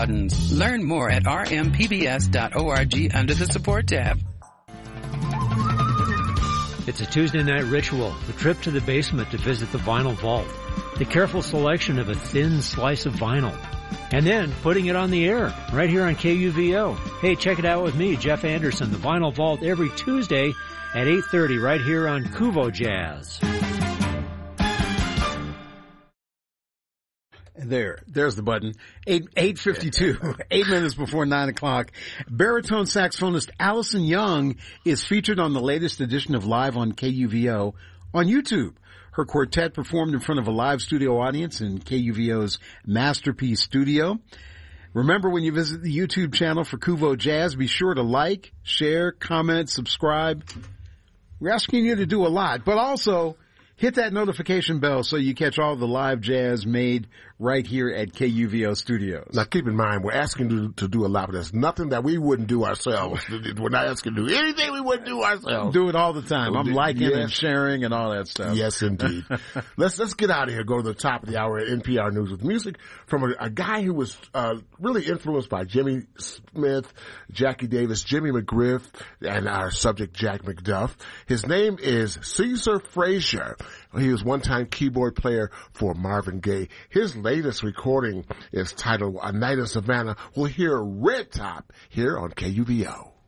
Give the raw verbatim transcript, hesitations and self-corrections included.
buttons. Learn more at r m p b s dot org under the support tab. It's a Tuesday night ritual, the trip to the basement to visit the vinyl vault, the careful selection of a thin slice of vinyl, and then putting it on the air right here on K U V O. Hey, check it out with me, Jeff Anderson, the Vinyl Vault, every Tuesday at eight thirty right here on Kuvo Jazz. There, there's the button. Eight, eight fifty-two, eight minutes before nine o'clock. Baritone saxophonist Allison Young is featured on the latest edition of Live on K U V O on YouTube. Her quartet performed in front of a live studio audience in K U V O's Masterpiece Studio. Remember, when you visit the YouTube channel for Kuvo Jazz, be sure to like, share, comment, subscribe. We're asking you to do a lot, but also hit that notification bell so you catch all the live jazz made right here at K U V O Studios. Now, keep in mind, we're asking you to do a lot, but there's nothing that we wouldn't do ourselves. We're not asking you to do anything we wouldn't do ourselves. Do it all the time. I'm liking yes. and sharing and all that stuff. Yes, indeed. let's let's get out of here. Go to the top of the hour at N P R News with music from a, a guy who was uh, really influenced by Jimmy Smith, Jackie Davis, Jimmy McGriff, and our subject Jack McDuff. His name is Caesar Frazier. He was one-time keyboard player for Marvin Gaye. His latest recording is titled A Night in Savannah. We'll hear Red Top here on K U V O.